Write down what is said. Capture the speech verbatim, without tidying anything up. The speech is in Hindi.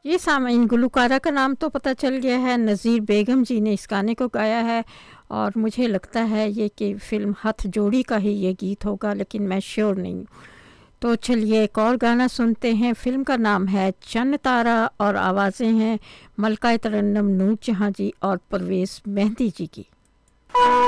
ये सामीन गुलकारा का नाम तो पता चल गया है, नज़ीर बेगम जी ने इस गाने को गाया है और मुझे लगता है ये कि फ़िल्म हथ जोड़ी का ही ये गीत होगा, लेकिन मैं श्योर नहीं हूँ। तो चलिए एक और गाना सुनते हैं। फ़िल्म का नाम है चन्न तारा और आवाज़ें हैं मलका तरन्नुम नूर जहाँ जी और परवेज़ मेहंदी जी की।